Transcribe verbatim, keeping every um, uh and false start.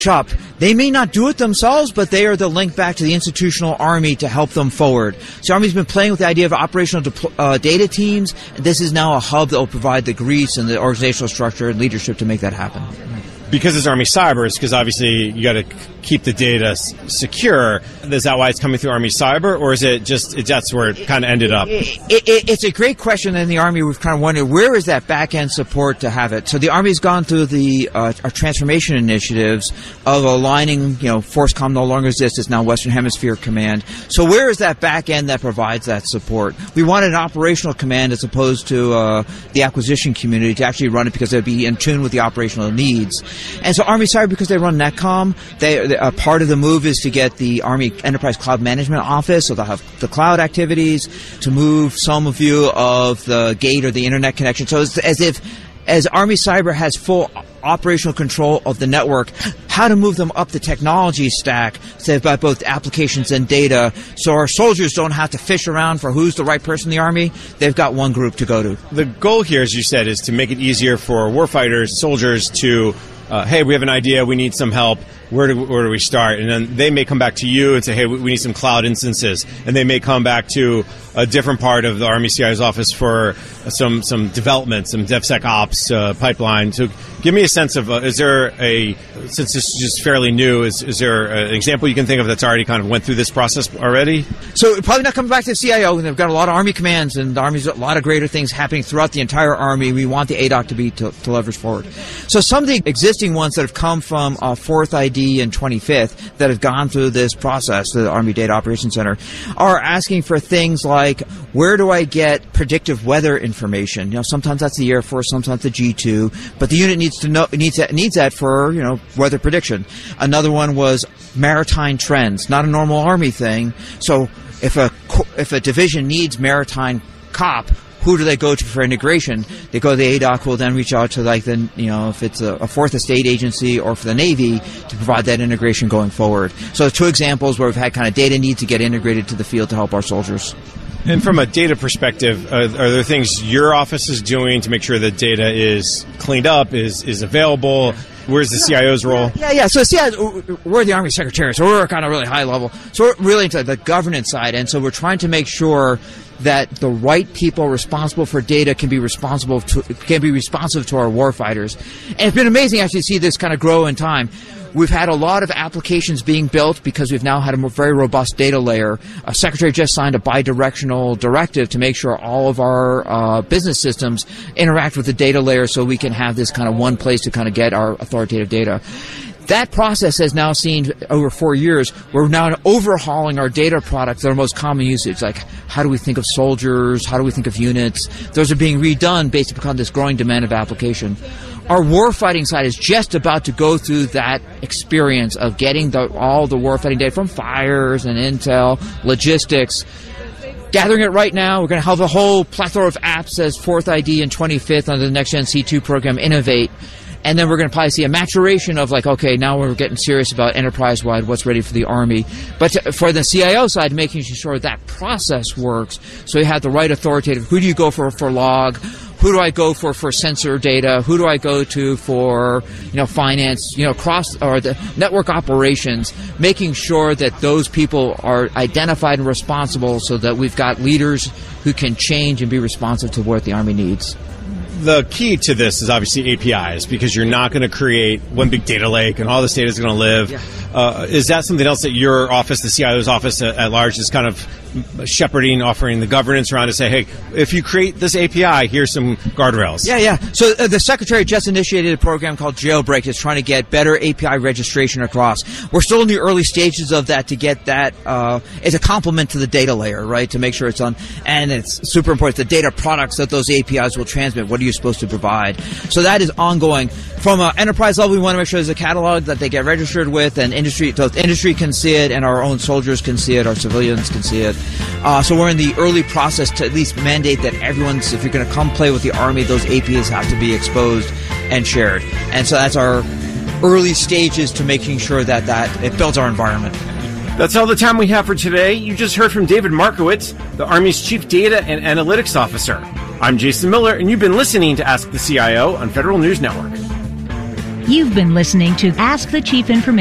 Up. They may not do it themselves, but they are the link back to the institutional Army to help them forward. So Army's been playing with the idea of operational depl- uh, data teams. And this is now a hub that will provide the grease and the organizational structure and leadership to make that happen. Because it's Army Cyber, it's because obviously you got to keep the data s- secure. Is that why it's coming through Army Cyber, or is it just it, that's where it kind of ended up? It, it, it, it's a great question. In the Army, we've kind of wondered where is that back end support to have it. So the Army's gone through the uh, our transformation initiatives of aligning. You know, FORCECOM no longer exists; it's now Western Hemisphere Command. So where is that back end that provides that support? We wanted an operational command as opposed to uh, the acquisition community to actually run it because they'd be in tune with the operational needs. And so Army Cyber, because they run NetCom, they, they, uh, part of the move is to get the Army Enterprise Cloud Management Office, so they'll have the cloud activities, to move some view of the gate or the internet connection. So it's as if, as Army Cyber has full operational control of the network, how to move them up the technology stack, so they've got both applications and data, so our soldiers don't have to fish around for who's the right person in the Army. They've got one group to go to. The goal here, as you said, is to make it easier for warfighters, soldiers to Uh, hey, we have an idea, we need some help, where do, where do we start? And then they may come back to you and say, hey, we need some cloud instances. And they may come back to a different part of the Army C I O's office for some some development, some DevSecOps uh, pipeline. So give me a sense of, uh, is there a, since this is just fairly new, is, is there an example you can think of that's already kind of went through this process already? So probably not coming back to the C I O. They've got a lot of Army commands, and the Army's a lot of greater things happening throughout the entire Army. We want the A D O C to be to, to leverage forward. So some of the existing ones that have come from uh, fourth I D and twenty-fifth that have gone through this process, the Army Data Operations Center, are asking for things like, where do I get predictive weather information? You know, sometimes that's the Air Force, sometimes the G two, but the unit needs to know needs that needs that for, you know, weather prediction. Another one was maritime trends, not a normal Army thing. So if a if a division needs maritime COP, who do they go to for integration? They go to the A D O C, will then reach out to, like, the, you know, if it's a, a fourth estate agency or for the Navy to provide that integration going forward. So two examples where we've had kind of data need to get integrated to the field to help our soldiers. And from a data perspective, uh, are there things your office is doing to make sure that data is cleaned up, is is available? Where's the C I O's role? Yeah, yeah. So C I O, we're the Army Secretary, so we're kind of really high level. So we're really into the governance side, and so we're trying to make sure that the right people responsible for data can be responsible to, can be responsive to our warfighters. And it's been amazing actually to see this kind of grow in time. We've had a lot of applications being built because we've now had a very robust data layer. A secretary just signed a bidirectional directive to make sure all of our uh, business systems interact with the data layer so we can have this kind of one place to kind of get our authoritative data. That process has now seen over four years. We're now overhauling our data products that are most common usage, like how do we think of soldiers, how do we think of units. Those are being redone based upon this growing demand of application. Our warfighting side is just about to go through that experience of getting the, all the warfighting data from fires and intel, logistics, gathering it right now. We're going to have a whole plethora of apps as fourth I D and twenty-fifth under the Next Gen C two program, Innovate. And then we're going to probably see a maturation of, like, okay, now we're getting serious about enterprise-wide, what's ready for the Army. But to, for the C I O side, making sure that process works, so you have the right authoritative, who do you go for for log, who do I go for for sensor data, who do I go to for, you know, finance, you know, cross, or the network operations, making sure that those people are identified and responsible so that we've got leaders who can change and be responsive to what the Army needs. The key to this is obviously A P Is, because you're not going to create one big data lake and all this data is going to live. Yeah. Uh, is that something else that your office, the C I O's office at, at large, is kind of shepherding, offering the governance around to say, hey, if you create this A P I, here's some guardrails? Yeah, yeah. So uh, the Secretary just initiated a program called Jailbreak. It's trying to get better A P I registration across. We're still in the early stages of that to get that uh, as a complement to the data layer, right, to make sure it's on. And it's super important, the data products that those A P Is will transmit. What are you supposed to provide? So that is ongoing. From an enterprise level, we want to make sure there's a catalog that they get registered with, and industry, both industry can see it, and our own soldiers can see it, our civilians can see it. Uh, so we're in the early process to at least mandate that everyone's, if you're going to come play with the Army, those A P Is have to be exposed and shared. And so that's our early stages to making sure that, that it builds our environment. That's all the time we have for today. You just heard from David Markowitz, the Army's Chief Data and Analytics Officer. I'm Jason Miller, and you've been listening to Ask the C I O on Federal News Network. You've been listening to Ask the Chief Information